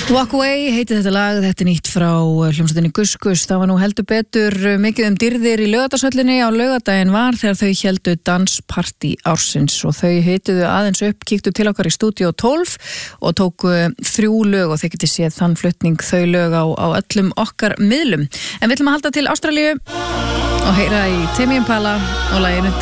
Walk Away heiti þetta lag, þetta nýtt frá hljómsveitinni Gus Gus. Það var nú heldur betur mikið dýrðir í Laugardalshöllinni á laugardaginn var þegar þau héldu danspartí ársins og þau hituðu aðeins upp, kíktu til okkar í stúdíó 12 og tóku 3 lög og þeir getið séð þann flutning þau lög á öllum okkar miðlum. En við ætlum að halda til Ástralíu og heyra í Tame Impala og laginu